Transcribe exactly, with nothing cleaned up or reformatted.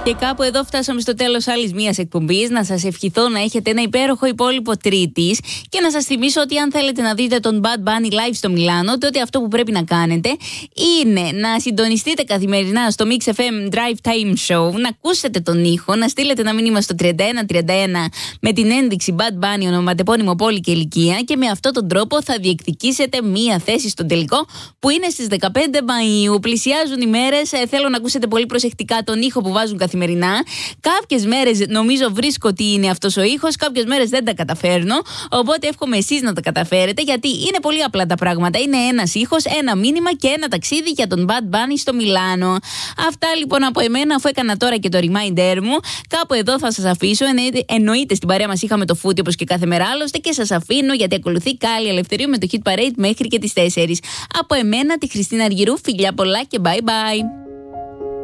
Και κάπου εδώ φτάσαμε στο τέλος άλλης μίας εκπομπής. Να σας ευχηθώ να έχετε ένα υπέροχο υπόλοιπο Τρίτης και να σας θυμίσω ότι αν θέλετε να δείτε τον Bad Bunny live στο Μιλάνο, τότε αυτό που πρέπει να κάνετε είναι να συντονιστείτε καθημερινά στο Mix εφ εμ Drive Time Show, να ακούσετε τον ήχο, να στείλετε ένα μήνυμα στο τριάντα ένα τριάντα ένα με την ένδειξη Bad Bunny, ονοματεπώνυμο, πόλη και ηλικία, και με αυτόν τον τρόπο θα διεκδικήσετε μία θέση στον τελικό που είναι στις δεκαπέντε Μαΐου. Πλησιάζουν οι μέρες, θέλω να ακούσετε πολύ προσεκτικά τον ήχο που βάζουν καθημερινά. Κάποιες μέρες νομίζω βρίσκω ότι είναι αυτός ο ήχος, κάποιες μέρες δεν τα καταφέρνω. Οπότε εύχομαι εσείς να τα καταφέρετε, γιατί είναι πολύ απλά τα πράγματα. Είναι ένας ήχος, ένα μήνυμα και ένα ταξίδι για τον Bad Bunny στο Μιλάνο. Αυτά λοιπόν από εμένα, αφού έκανα τώρα και το reminder μου. Κάπου εδώ θα σας αφήσω. Εννοείται στην παρέα μας είχαμε το φούτι όπως και κάθε μέρα άλλωστε. Και σας αφήνω γιατί ακολουθεί Κάλλη Ελευθερίου με το Hit Parade μέχρι και τις τέσσερις. Από εμένα, τη Χριστίνα Αργυρού, φιλιά πολλά και bye bye.